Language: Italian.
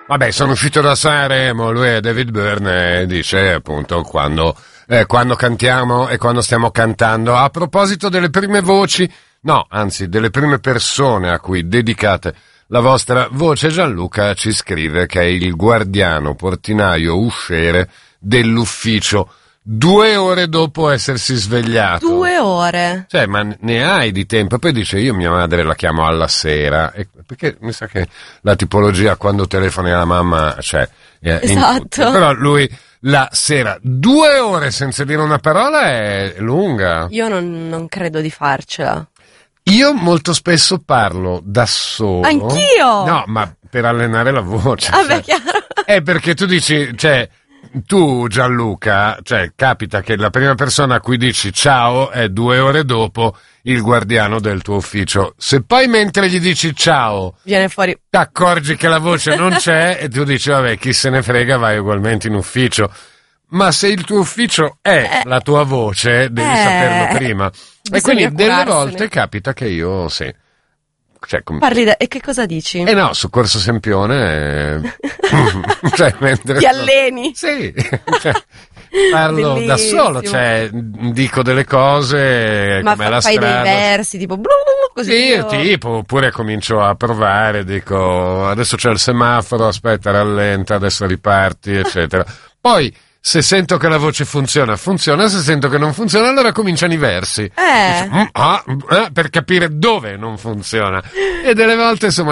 Vabbè, sono uscito da Sanremo, lui è David Byrne, e dice appunto quando cantiamo e quando stiamo cantando. A proposito delle prime voci, no, anzi, delle prime persone a cui dedicate la vostra voce, Gianluca ci scrive che è il guardiano, portinaio, usciere dell'ufficio 2 ore dopo essersi svegliato. 2 ore? Cioè, ma ne hai di tempo? Poi dice, io mia madre la chiamo alla sera, perché mi sa che la tipologia quando telefoni alla mamma, cioè, esatto. Però lui la sera 2 ore senza dire una parola è lunga. Io non credo di farcela. Io molto spesso parlo da solo. Anch'io! No, ma per allenare la voce. Vabbè, chiaro. È perché tu dici, cioè, tu Gianluca, cioè, capita che la prima persona a cui dici ciao è 2 ore dopo il guardiano del tuo ufficio. Se poi mentre gli dici ciao viene fuori, ti accorgi che la voce non c'è e tu dici vabbè, chi se ne frega, vai ugualmente in ufficio. Ma se il tuo ufficio è la tua voce, devi saperlo prima. E quindi delle volte capita che io cioè, parli e che cosa dici? No, su Corso Sempione cioè, mentre ti alleni? Sì, cioè, parlo bellissimo. Da solo, cioè dico delle cose ma come la fai strada. dei versi tipo così. Sì, tipo, oppure comincio a provare, dico adesso c'è il semaforo, aspetta, rallenta, adesso riparti, eccetera. Poi se sento che la voce funziona, se sento che non funziona, allora cominciano i versi. Dice, per capire dove non funziona. E delle volte, insomma,